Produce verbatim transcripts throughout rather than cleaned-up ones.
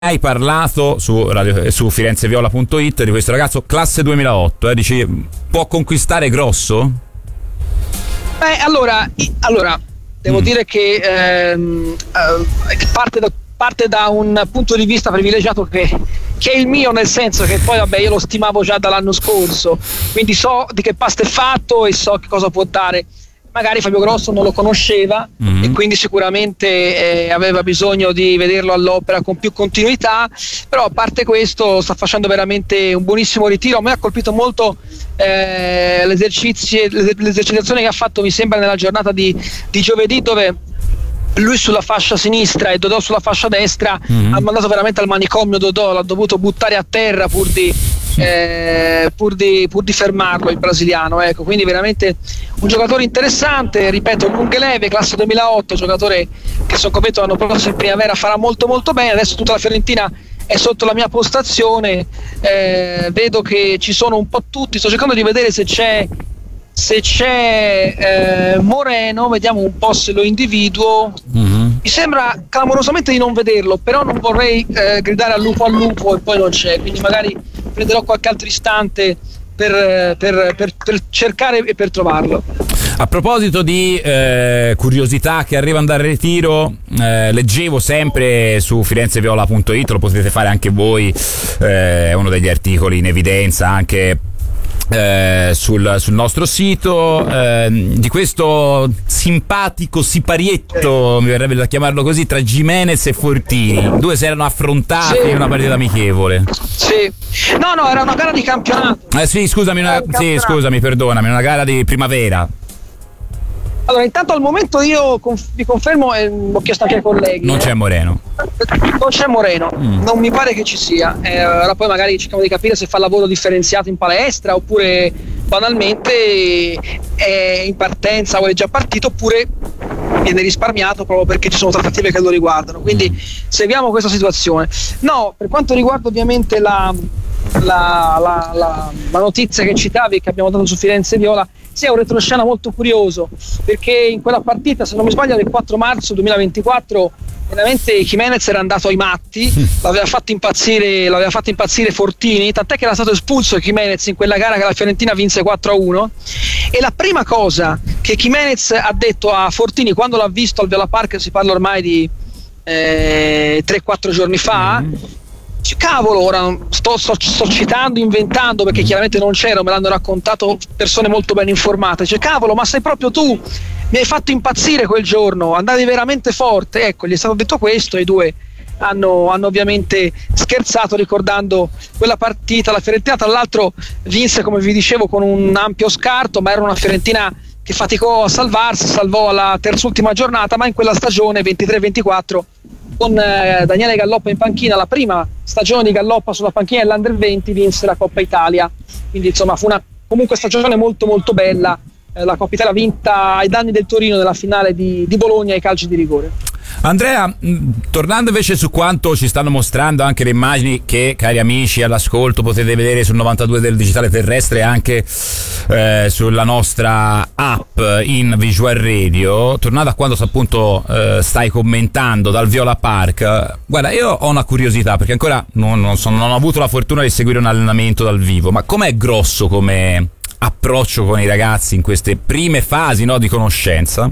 Hai parlato su, radio, su firenzeviola punto it di questo ragazzo classe duemilaotto, eh, dici può conquistare grosso? Beh, allora, allora devo mm. dire che ehm, eh, parte, da, parte da un punto di vista privilegiato che, che è il mio, nel senso che poi vabbè io lo stimavo già dall'anno scorso, quindi so di che pasta è fatto e so che cosa può dare. Magari Fabio Grosso non lo conosceva mm-hmm. e quindi sicuramente eh, aveva bisogno di vederlo all'opera con più continuità, però a parte questo sta facendo veramente un buonissimo ritiro. A me ha colpito molto eh, l'esercitazione che ha fatto, mi sembra, nella giornata di, di giovedì, dove lui sulla fascia sinistra e Dodò sulla fascia destra mm-hmm. ha mandato veramente al manicomio Dodò, l'ha dovuto buttare a terra pur di Eh, pur, di, pur di fermarlo il brasiliano, ecco. Quindi veramente un giocatore interessante, ripeto, lunghe leve, classe duemilaotto, giocatore che sono convinto l'anno prossimo in primavera farà molto molto bene. Adesso tutta la Fiorentina è sotto la mia postazione, eh, vedo che ci sono un po' tutti, sto cercando di vedere se c'è se c'è eh, Moreno, vediamo un po' se lo individuo. Mm-hmm. Mi sembra clamorosamente di non vederlo, però non vorrei eh, gridare al lupo al lupo e poi non c'è, quindi magari prenderò qualche altro istante per, per, per, per cercare e per trovarlo. A proposito di eh, curiosità che arrivano dal ritiro, eh, leggevo sempre su firenzeviola punto it, lo potete fare anche voi, eh, è uno degli articoli in evidenza anche Eh, sul, sul nostro sito, eh, di questo simpatico siparietto, mi verrebbe da chiamarlo così, tra Gimenez e Fortini. Due si erano affrontati sì. in una partita amichevole. Sì. No, no, era una gara di campionato. Eh sì, scusami, una, sì, scusami, perdonami, una gara di primavera. Allora, intanto al momento io conf- vi confermo, e ho chiesto anche ai colleghi. Non c'è Moreno. Non c'è Moreno, mm. non mi pare che ci sia. Eh, ora poi magari cerchiamo di capire se fa lavoro differenziato in palestra oppure banalmente è in partenza o è già partito oppure viene risparmiato proprio perché ci sono trattative che lo riguardano. Quindi seguiamo questa situazione. No, per quanto riguarda ovviamente la, la, la, la, la notizia che citavi, che abbiamo dato su Firenze Viola, sì, è un retroscena molto curioso, perché in quella partita, se non mi sbaglio, del quattro marzo duemilaventiquattro, veramente Gimenez era andato ai matti, l'aveva fatto impazzire, l'aveva fatto impazzire Fortini, tant'è che era stato espulso Gimenez in quella gara che la Fiorentina vinse quattro a uno. E la prima cosa che Gimenez ha detto a Fortini quando l'ha visto al Viola Park, si parla ormai di eh, tre quattro giorni fa, mm. cavolo, ora sto, sto, sto citando, inventando, perché chiaramente non c'ero, me l'hanno raccontato persone molto ben informate. Cioè, cavolo, ma sei proprio tu, mi hai fatto impazzire quel giorno, andavi veramente forte. Ecco, gli è stato detto questo, i due hanno, hanno ovviamente scherzato ricordando quella partita. La Fiorentina tra l'altro vinse, come vi dicevo, con un ampio scarto, ma era una Fiorentina che faticò a salvarsi, salvò alla terzultima giornata, ma in quella stagione ventitré ventiquattro con eh, Daniele Galloppa in panchina, la prima stagione di Galloppa sulla panchina dell'Under venti, vinse la Coppa Italia. Quindi insomma fu una comunque stagione molto molto bella, eh, la Coppa Italia vinta ai danni del Torino nella finale di, di Bologna ai calci di rigore. Andrea, mh, tornando invece su quanto ci stanno mostrando anche le immagini che, cari amici all'ascolto, potete vedere sul novantadue del digitale terrestre e anche eh, sulla nostra app in Visual Radio, tornando a quando appunto eh, stai commentando dal Viola Park, guarda, io ho una curiosità perché ancora non, non, sono, non ho avuto la fortuna di seguire un allenamento dal vivo, ma com'è grosso come approccio con i ragazzi in queste prime fasi, no, di conoscenza?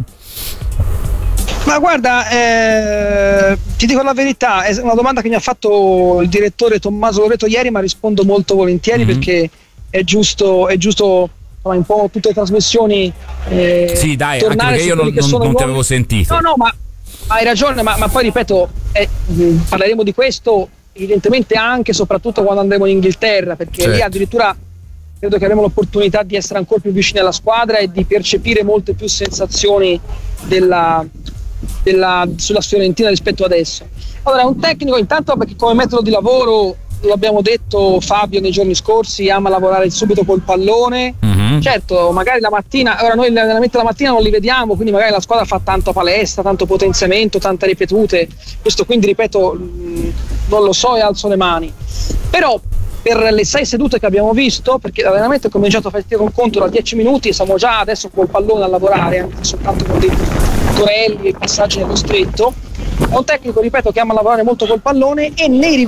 Ma guarda, eh, ti dico la verità, è una domanda che mi ha fatto il direttore Tommaso Loreto ieri, ma rispondo molto volentieri, mm-hmm. perché è giusto, è giusto insomma, un po' tutte le trasmissioni eh, sì dai, anche perché io non, non, non ti avevo sentito. No, no, ma hai ragione, ma, ma poi ripeto, eh, parleremo di questo evidentemente anche e soprattutto quando andremo in Inghilterra, perché certo. lì addirittura credo che avremo l'opportunità di essere ancora più vicini alla squadra e di percepire molte più sensazioni della Della, sulla Fiorentina rispetto adesso. Allora, è un tecnico intanto perché come metodo di lavoro, lo abbiamo detto Fabio nei giorni scorsi, ama lavorare subito col pallone. Mm-hmm. Certo, magari la mattina, ora noi l'allenamento la mattina non li vediamo, quindi magari la squadra fa tanto palestra, tanto potenziamento, tante ripetute, questo quindi ripeto non lo so e alzo le mani, però per le sei sedute che abbiamo visto, perché l'allenamento è cominciato a fare un conto da dieci minuti, siamo già adesso col pallone a lavorare, anche soltanto con dei torelli e passaggi nello stretto, È un tecnico, ripeto, che ama lavorare molto col pallone e nei